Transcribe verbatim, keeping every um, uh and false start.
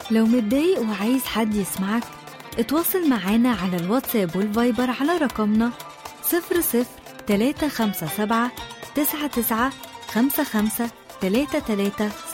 لو متضايق وعايز حد يسمعك، اتواصل معانا على الواتساب والفايبر على رقمنا صفر صفر تلاتة خمسة سبعة تسعة تسعة خمسة خمسة تلاتة تلاتة